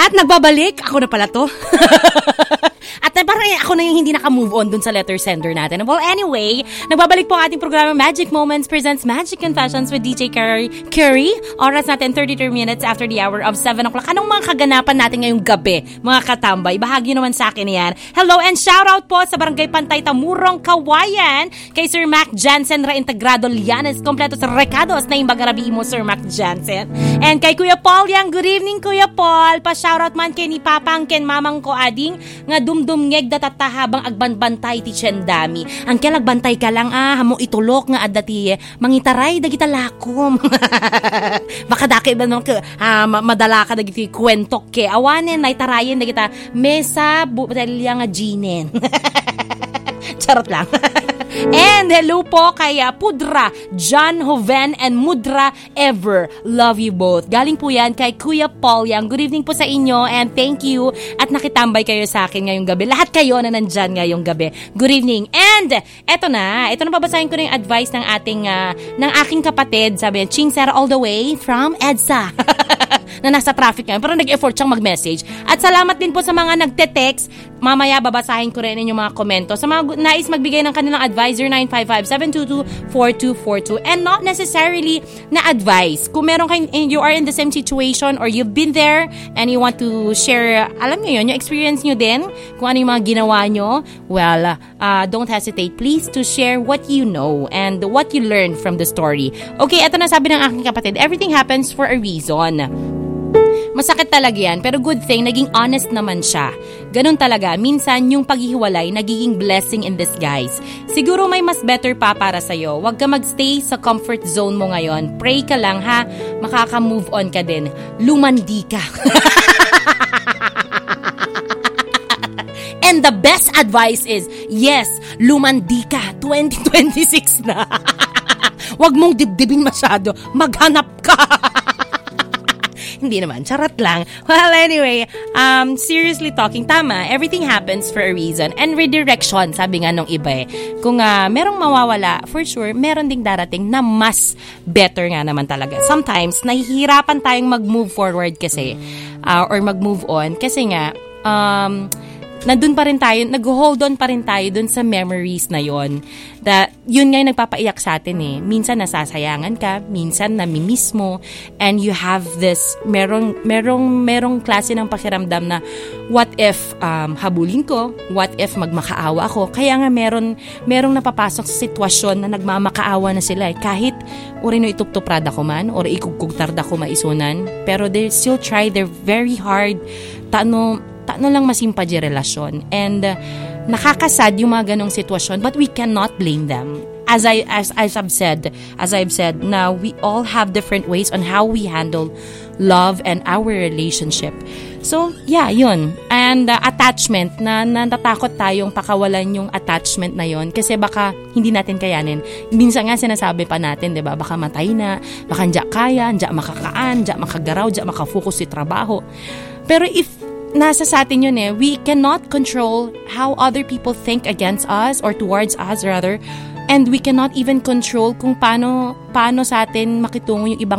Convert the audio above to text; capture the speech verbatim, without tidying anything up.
At nagbabalik, ako na pala to. At parang ako na yung hindi naka-move on dun sa letter sender natin. Well, anyway, nagbabalik po ang ating programa Magic Moments presents Magic Confessions with D J Curry. Curry. Oras natin thirty-two minutes after the hour of seven o'clock. Anong mga kaganapan natin ngayong gabi, mga katambay? Bahagi naman sa akin yan. Hello and shout out po sa Barangay Pantay Tamurong, Kawayan, kay Sir Mac Jansen Reintegrado Lianes, kompleto sa Recados na yung bagarabi mo, Sir Mac Jansen. And kay Kuya Paul yang, good evening Kuya Paul. Pa-shoutout man kay ni Papang ken mamang ko ading nga dumdum ngeg datatahabang agbanbantay ti Tiendami. Ang kaya nagbantay ka lang ah, hamo itulok nga adda ti mangitaray dagita lakom. Baka daki ba no ah, madala ka dagiti kwentok ke awanen nay tarayen dagita mesa butelya nga ginen. Charot lang. And hello po kay uh, Pudra, John Hoven and Mudra Ever. Love you both. Galing po yan kay Kuya Paul yang. Good evening po sa inyo and thank you at nakitambay kayo sa akin ngayong gabi. Lahat kayo na nandyan ngayong gabi. Good evening. And eto na, eto na babasahin ko na yung advice ng ating uh, ng aking kapatid. Sabi niya, Ching Sara all the way from EDSA. Na nasa traffic ngayon, pero nag-effort siyang mag-message. At salamat din po sa mga nagte-text. Mamaya babasahin ko rin yung mga komento. Sa mga nais magbigay ng kanilang advice, zero nine five five, seven two two, four two four two. And not necessarily na advice. Kung meron kayo, you are in the same situation or you've been there and you want to share, alam niyo yun, yung experience nyo din, kung ano yung mga ginawa nyo, well, uh, don't hesitate please to share what you know and what you learned from the story. Okay, eto na sabi ng aking kapatid, everything happens for a reason. Masakit talaga yan, pero good thing, naging honest naman siya. Ganun talaga, minsan yung paghihiwalay, nagiging blessing in disguise. Siguro may mas better pa para sa'yo. Huwag ka magstay sa comfort zone mo ngayon. Pray ka lang ha, makaka-move on ka din. Lumandi ka. And the best advice is, yes, lumandi ka. twenty twenty-six na. Huwag mong dibdibin masyado. Maghanap ka. Hindi naman, charot lang. Well, anyway, um, seriously talking, tama, everything happens for a reason. And redirection, sabi nga nung iba eh. Kung uh, merong mawawala, for sure, meron ding darating na mas better nga naman talaga. Sometimes, nahihirapan tayong mag-move forward kasi, uh, or mag-move on, kasi nga, um, nandun pa rin tayo, nag-hold on pa rin tayo dun sa memories na yon. That, yun nga yung nagpapaiyak sa atin eh. Minsan nasasayangan ka, minsan namimiss mo, and you have this, merong, merong, merong klase ng pakiramdam na, what if um, habulin ko? What if magmakaawa ako? Kaya nga meron, merong napapasok sa sitwasyon na nagmamakaawa na sila eh. Kahit, uri no ituptuprada ko man, or ikugkugtarda ko maisunan, pero they still try their very hard, tano, no lang masimpa di relasyon. And uh, nakakasad yung mga ganong sitwasyon, but we cannot blame them. As I as, as I've said, as I've said, now we all have different ways on how we handle love and our relationship. So, yeah, yun. And uh, attachment, na natatakot tayong pakawalan yung attachment na yun kasi baka hindi natin kayanin. Minsan nga sinasabi pa natin, di ba? Baka matay na, baka ndya kaya, ndya makakaan, ndya makagaraw, ndya makafocus sa trabaho. Pero if nasa sa atin yun eh, we cannot control how other people think against us or towards us rather, and we cannot even control kung paano paano sa atin makitungo yung ibang